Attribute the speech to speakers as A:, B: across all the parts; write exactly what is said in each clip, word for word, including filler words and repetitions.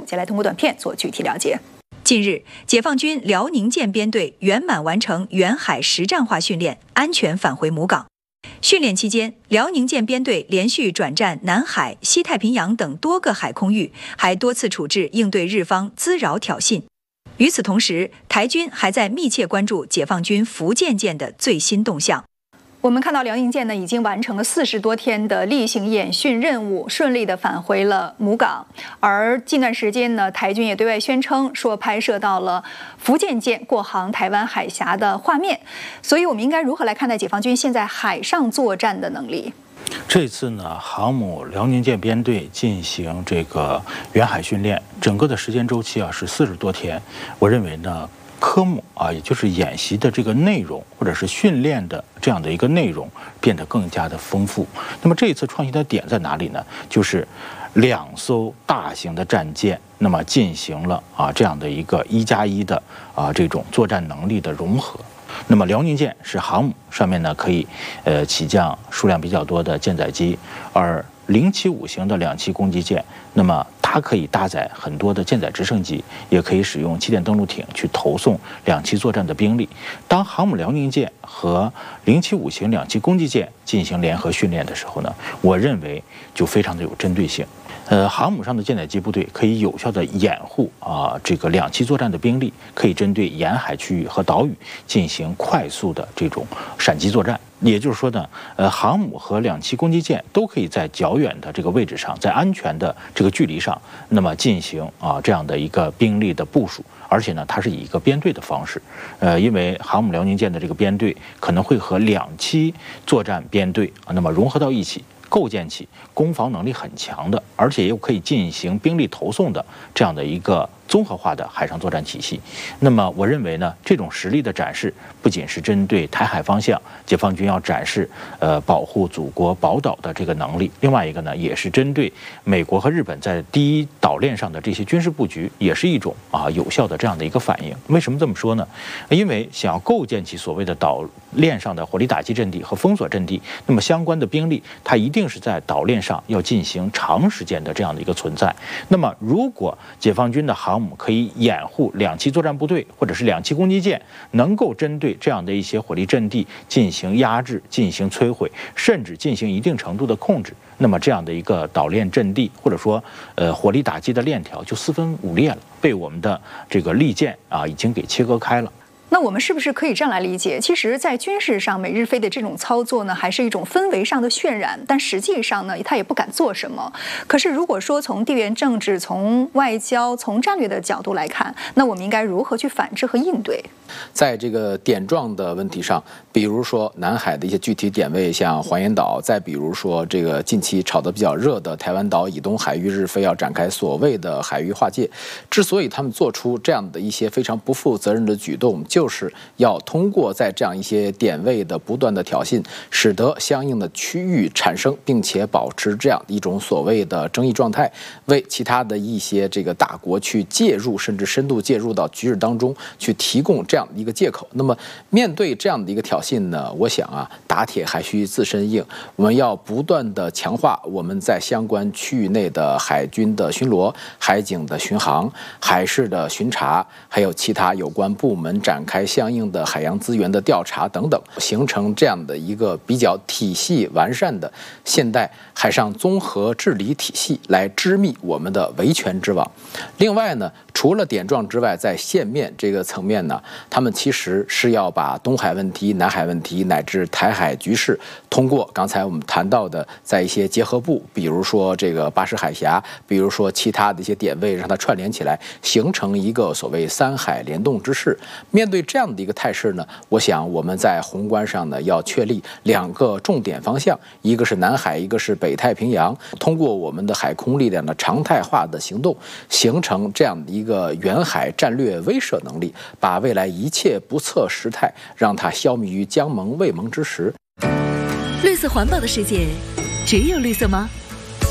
A: 先来通过短片做具体了解。
B: 近日，解放军辽宁舰编队圆满完成远海实战化训练，安全返回母港。训练期间，辽宁舰编队连续转战南海、西太平洋等多个海空域，还多次处置应对日方滋扰挑衅。与此同时，台军还在密切关注解放军福建舰的最新动向。
A: 我们看到辽宁舰呢已经完成了四十多天的例行演训任务，顺利的返回了母港。而近段时间呢，台军也对外宣称说拍摄到了福建舰过航台湾海峡的画面。所以我们应该如何来看待解放军现在海上作战的能力？
C: 这次呢，航母辽宁舰编队进行这个远海训练，整个的时间周期啊是四十多天。我认为呢，科目啊，也就是演习的这个内容，或者是训练的这样的一个内容，变得更加的丰富。那么这一次创新的点在哪里呢？就是两艘大型的战舰，那么进行了啊这样的一个一加一的啊这种作战能力的融合。那么辽宁舰是航母，上面呢可以呃起降数量比较多的舰载机，而零七五型的两栖攻击舰，那么它可以搭载很多的舰载直升机，也可以使用气垫登陆艇去投送两栖作战的兵力。当航母辽宁舰和零七五型两栖攻击舰进行联合训练的时候呢，我认为就非常的有针对性。呃，航母上的舰载机部队可以有效的掩护啊、呃、这个两栖作战的兵力，可以针对沿海区域和岛屿进行快速的这种闪击作战。也就是说呢，呃，航母和两栖攻击舰都可以在较远的这个位置上，在安全的这个距离上，那么进行啊这样的一个兵力的部署。而且呢，它是以一个编队的方式，呃，因为航母辽宁舰的这个编队可能会和两栖作战编队啊，那么融合到一起，构建起攻防能力很强的，而且又可以进行兵力投送的这样的一个综合化的海上作战体系。那么我认为呢，这种实力的展示不仅是针对台海方向，解放军要展示呃保护祖国宝岛的这个能力，另外一个呢，也是针对美国和日本在第一岛链上的这些军事布局，也是一种啊有效的这样的一个反应。为什么这么说呢？因为想要构建起所谓的岛链上的火力打击阵地和封锁阵地，那么相关的兵力它一定是在岛链上要进行长时间的这样的一个存在。那么如果解放军的航母可以掩护两栖作战部队或者是两栖攻击舰，能够针对这样的一些火力阵地进行压制、进行摧毁，甚至进行一定程度的控制，那么这样的一个岛链阵地或者说呃火力打击的链条就四分五裂了，被我们的这个利剑啊已经给切割开了。
A: 那我们是不是可以这样来理解？其实，在军事上，美日菲的这种操作呢，还是一种氛围上的渲染，但实际上呢，他也不敢做什么。可是，如果说从地缘政治、从外交、从战略的角度来看，那我们应该如何去反制和应对？
D: 在这个点状的问题上，比如说南海的一些具体点位，像黄岩岛，再比如说这个近期炒得比较热的台湾岛以东海域，日菲要展开所谓的海域划界。之所以他们做出这样的一些非常不负责任的举动，就是要通过在这样一些点位的不断的挑衅，使得相应的区域产生，并且保持这样一种所谓的争议状态，为其他的一些这个大国去介入，甚至深度介入到局势当中去提供这样的一个借口。那么面对这样的一个挑衅呢，我想啊，打铁还需自身硬，我们要不断的强化我们在相关区域内的海军的巡逻、海警的巡航、海事的巡查，还有其他有关部门展开相应的海洋资源的调查等等，形成这样的一个比较体系完善的现代海上综合治理体系，来织密我们的维权之网。另外呢，除了点状之外，在线面这个层面呢，他们其实是要把东海问题、南海问题乃至台海局势，通过刚才我们谈到的，在一些结合部，比如说这个巴士海峡，比如说其他的一些点位，让它串联起来，形成一个所谓三海联动之势。面对这样的一个态势呢，我想我们在宏观上呢，要确立两个重点方向，一个是南海，一个是北太平洋，通过我们的海空力量的常态化的行动，形成这样的一个远海战略威慑能力，把未来一切不测时态，让它消弭于将蒙未蒙之时。
B: 绿色环保的世界，只有绿色吗？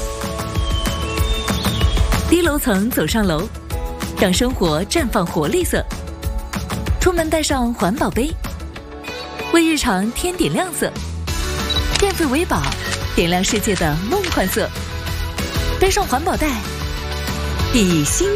B: 低楼层走上楼，让生活绽放活绿色。出门带上环保杯，为日常添点亮色。电费为宝，点亮世界的梦幻色。背上环保袋，比心